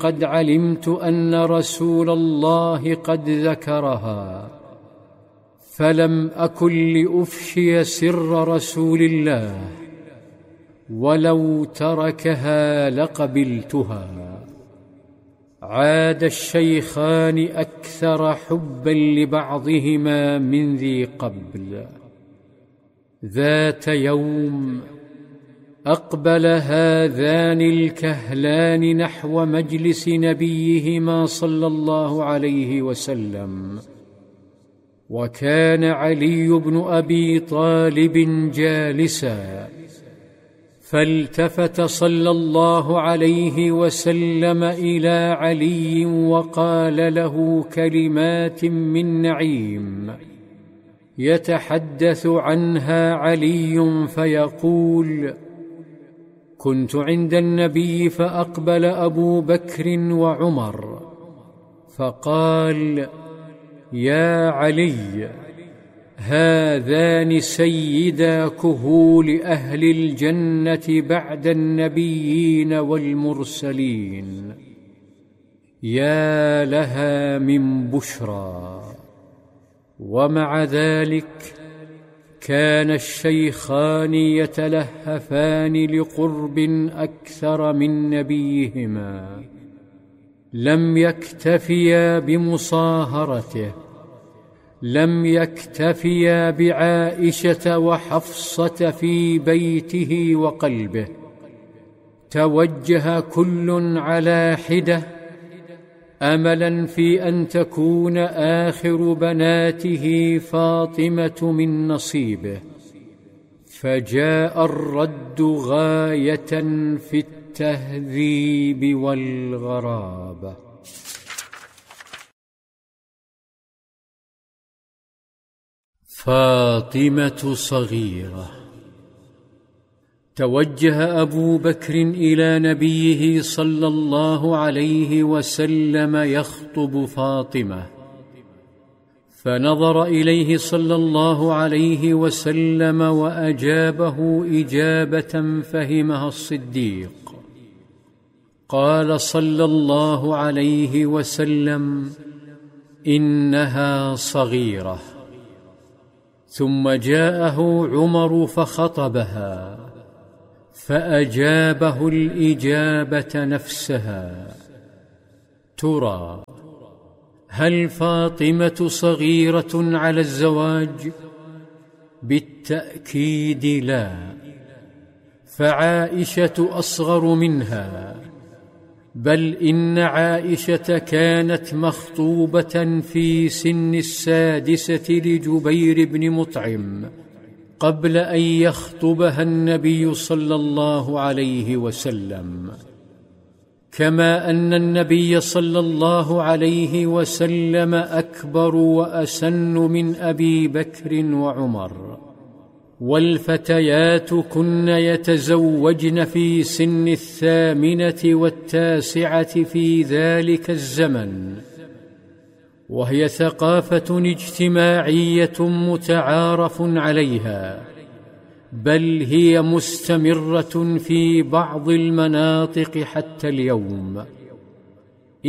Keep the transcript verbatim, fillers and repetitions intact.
قد علمت أن رسول الله قد ذكرها، فلم أكن لأفشي سر رسول الله، ولو تركها لقبلتها. عاد الشيخان أكثر حبا لبعضهما من ذي قبل. ذات يوم أقبل هذان الكهلان نحو مجلس نبيهما صلى الله عليه وسلم، وكان علي بن أبي طالب جالسا، فالتفت صلى الله عليه وسلم إلى علي وقال له كلمات من نعيم يتحدث عنها علي فيقول: كنت عند النبي فأقبل أبو بكر وعمر فقال: يا علي، هذان سيدا كهول أهل الجنة بعد النبيين والمرسلين، يا لها من بشرى. ومع ذلك كان الشيخان يتلهفان لقرب أكثر من نبيهما، لم يكتفيا بمصاهرته، لم يكتفيا بعائشة وحفصة في بيته وقلبه، توجه كل على حدة أملا في أن تكون آخر بناته فاطمة من نصيبه، فجاء الرد غاية في التهذيب والغرابة. فاطمة صغيرة. توجه أبو بكر إلى نبيه صلى الله عليه وسلم يخطب فاطمة، فنظر إليه صلى الله عليه وسلم وأجابه إجابة فهمها الصديق. قال صلى الله عليه وسلم: إنها صغيرة. ثم جاءه عمر فخطبها، فأجابه الإجابة نفسها. ترى هل فاطمة صغيرة على الزواج؟ بالتأكيد لا، فعائشة أصغر منها، بل إن عائشة كانت مخطوبة في سن السادسة لجبير بن مطعم قبل أن يخطبها النبي صلى الله عليه وسلم، كما أن النبي صلى الله عليه وسلم أكبر وأسن من أبي بكر وعمر، والفتيات كن يتزوجن في سن الثامنة والتاسعة في ذلك الزمن، وهي ثقافة اجتماعية متعارف عليها، بل هي مستمرة في بعض المناطق حتى اليوم.